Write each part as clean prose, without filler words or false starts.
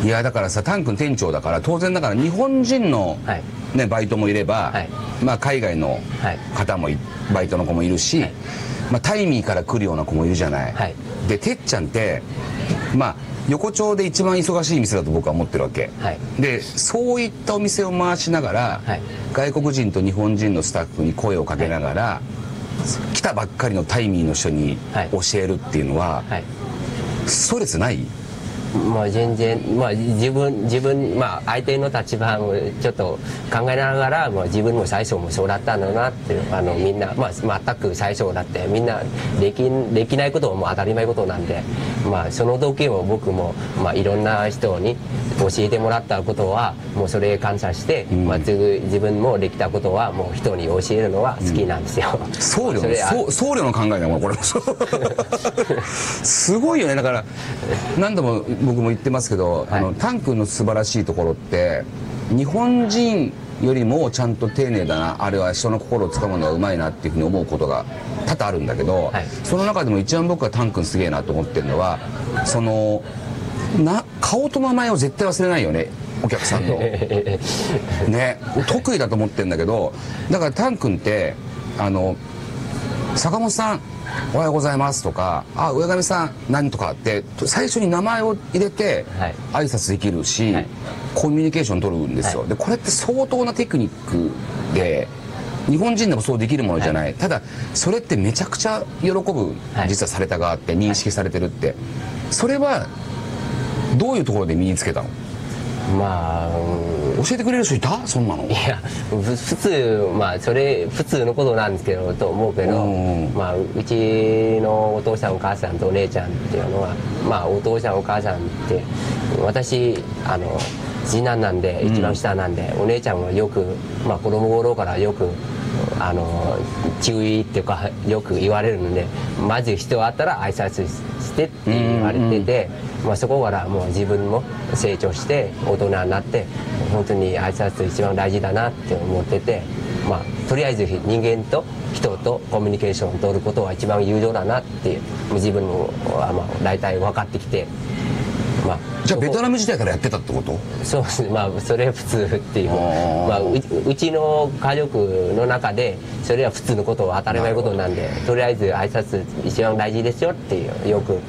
いやだからさ、タン君店長だから当然だから日本人の、ね、バイトもいれば、まあ、海外の方もバイトの子もいるし、まあ、タイミーから来るような子もいるじゃない、でてっちゃんってまあ横丁で一番忙しい店だと僕は思ってるわけ、でそういったお店を回しながら、外国人と日本人のスタッフに声をかけながら、来たばっかりのタイミーの人に教えるっていうのは、ストレスない？ まあ全然、まあ、自分、まあ、相手の立場をちょっと考えながら、まあ、自分も最初もそうだったんだなってみんな、まあ、全く最初だってみんなできないことも当たり前ことなんで、まあ、その時も僕も、まあ、いろんな人に教えてもらったことはもうそれ感謝して、まあ、自分もできたことはもう人に教えるのは好きなんですよ、 僧侶の考えだもんこれすごいよね。だから何度も僕も言ってますけど、タン君の素晴らしいところって日本人よりもちゃんと丁寧だな、あれは人の心をつかむのがうまいなっていうふうに思うことが多々あるんだけど、その中でも一番僕はタン君すげえなと思ってるのはその顔と名前を絶対忘れないよね、お客さんのね、得意だと思ってるんだけど、だからタン君って坂本さんおはようございますとか、あ、上上さん何とかって最初に名前を入れて挨拶できるし、コミュニケーション取るんですよ、でこれって相当なテクニックで日本人でもそうできるものじゃない、ただそれってめちゃくちゃ喜ぶ、実はされた側って認識されてるって、それはどういうところで身につけたの？まあ、教えてくれる人いた？そんなの？ いや普通、まあそれ普通のことなんですけどと思うけど、まあ、うちのお父さんお母さんとお姉ちゃんっていうのは、まあお父さんお母さんって私次男なんで一番下なんで、お姉ちゃんはよく、まあ、子供頃からよく注意っていうかよく言われるので、まず人があったら挨拶してって言われてて、まあ、そこからもう自分も成長して大人になって本当に挨拶一番大事だなって思ってて、まあ、とりあえず人間と人とコミュニケーションを取ることが一番有用だなって自分もまあ大体分かってきて。まあ、 じゃあベトナム時代からやってたってこと？ そうですね、まあそれは普通っていう、まあ、うちの家族の中でそれは普通のことは当たり前ことなんで、とりあえず挨拶一番大事ですよっていうよく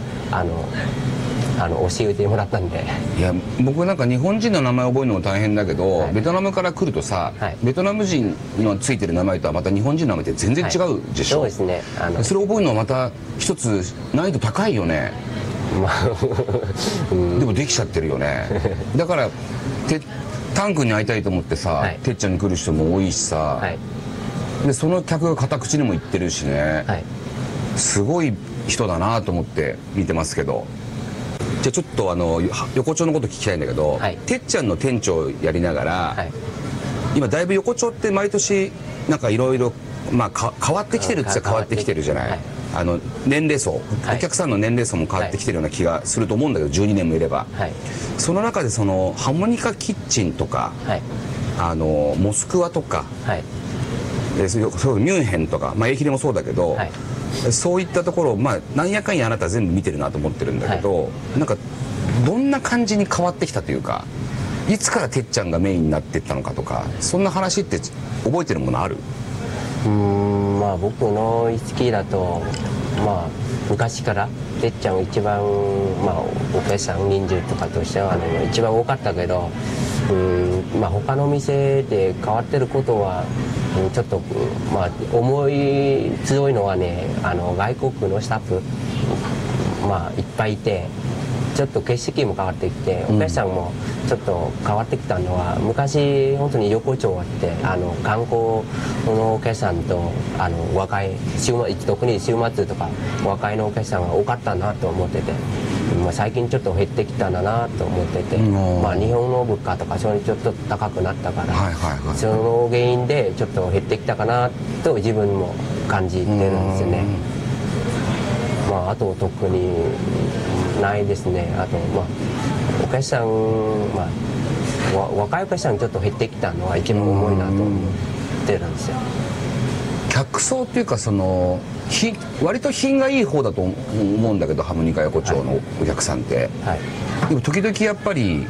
教えてもらったんで。 いや僕なんか日本人の名前覚えるのも大変だけど、ベトナムから来るとさ、ベトナム人のついてる名前とはまた日本人の名前って全然違うでしょ、 そうですね、 それ覚えるのはまた一つ難易度高いよね。でもできちゃってるよね。だからタン君に会いたいと思ってさ、てっちゃんに来る人も多いしさ、でその客が片口にも言ってるしね、すごい人だなと思って見てますけど。じゃあちょっと横丁のこと聞きたいんだけど、てっちゃんの店長やりながら、今だいぶ横丁って毎年なんかいろいろ変わってきてるって言ったら変わってきてるじゃない、年齢層、お客さんの年齢層も変わってきてるような気がすると思うんだけど、12年もいれば、その中でそのハーモニカキッチンとか、モスクワとか、そうミュンヘンとか、エイヒレもそうだけど、そういったところを、なんやかんやあなた全部見てるなと思ってるんだけど、なんかどんな感じに変わってきたというか、いつからてっちゃんがメインになっていったのかとか、そんな話って覚えてるものある？ まあ僕の意識だと、まあ昔からてっちゃん一番、まあお客さん人数とかとしては一番多かったけど、まあ他の店で変わってることはちょっと、まあ思い強いのはね、外国のスタッフまあいっぱいいて、ちょっと景色も変わってきて、お客さんもちょっと変わってきたのは、昔本当に横丁あって観光のお客さんと若い特に週末とか若いのお客さんが多かったなと思ってて、最近ちょっと減ってきたんだなと思ってて、まあ日本の物価とかそれちょっと高くなったから、その原因でちょっと減ってきたかなと自分も感じてるんですよね。まああと特にないですね。あとまあお客さん、まあ若いお客さんちょっと減ってきたのは一番重いなと思ってるんですよ。 客層っていうか割と品がいい方だと思うんだけど、ハーモニカ横丁のお客さんって、でも時々やっぱり